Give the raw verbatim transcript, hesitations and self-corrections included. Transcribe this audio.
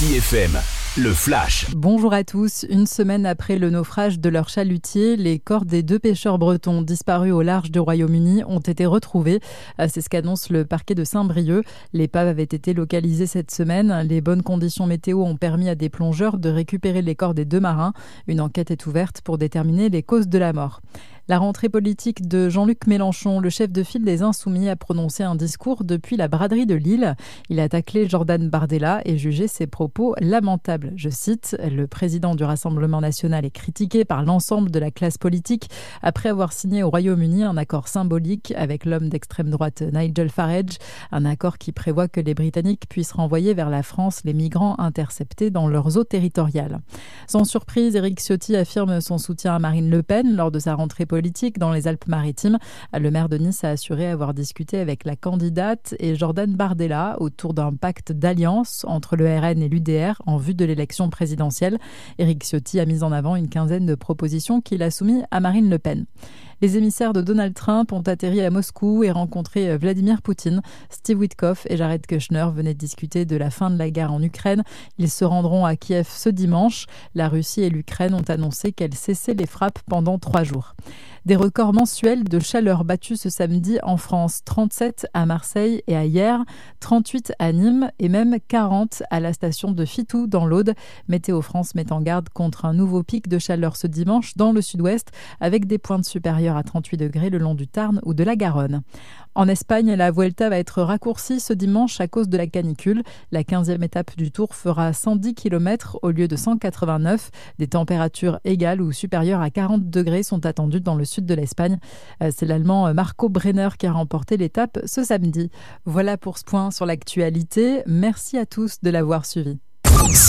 City F M, le flash. Bonjour à tous. Une semaine après le naufrage de leur chalutier, les corps des deux pêcheurs bretons disparus au large du Royaume-Uni ont été retrouvés. C'est ce qu'annonce le parquet de Saint-Brieuc. L'épave avait été localisée cette semaine. Les bonnes conditions météo ont permis à des plongeurs de récupérer les corps des deux marins. Une enquête est ouverte pour déterminer les causes de la mort. La rentrée politique de Jean-Luc Mélenchon, le chef de file des Insoumis, a prononcé un discours depuis la braderie de Lille. Il a taclé Jordan Bardella et jugé ses propos lamentables. Je cite, « Le président du Rassemblement national est critiqué par l'ensemble de la classe politique après avoir signé au Royaume-Uni un accord symbolique avec l'homme d'extrême droite Nigel Farage, un accord qui prévoit que les Britanniques puissent renvoyer vers la France les migrants interceptés dans leurs eaux territoriales. » Sans surprise, Éric Ciotti affirme son soutien à Marine Le Pen lors de sa rentrée politique dans les Alpes-Maritimes. Le maire de Nice a assuré avoir discuté avec la candidate et Jordan Bardella autour d'un pacte d'alliance entre le R N et l'U D R en vue de l'élection présidentielle. Éric Ciotti a mis en avant une quinzaine de propositions qu'il a soumises à Marine Le Pen. Les émissaires de Donald Trump ont atterri à Moscou et rencontré Vladimir Poutine. Steve Witkoff et Jared Kushner venaient discuter de la fin de la guerre en Ukraine. Ils se rendront à Kiev ce dimanche. La Russie et l'Ukraine ont annoncé qu'elles cessaient les frappes pendant trois jours. Des records mensuels de chaleur battus ce samedi en France. trente-sept à Marseille et à Hyères, trente-huit à Nîmes et même quarante à la station de Fitou dans l'Aude. Météo France met en garde contre un nouveau pic de chaleur ce dimanche dans le sud-ouest avec des pointes supérieures à trente-huit degrés le long du Tarn ou de la Garonne. En Espagne, la Vuelta va être raccourcie ce dimanche à cause de la canicule. La quinzième étape du Tour fera cent dix kilomètres au lieu de cent quatre-vingt-neuf. Des températures égales ou supérieures à quarante degrés sont attendues dans le sud de l'Espagne. C'est l'Allemand Marco Brenner qui a remporté l'étape ce samedi. Voilà pour ce point sur l'actualité. Merci à tous de l'avoir suivi.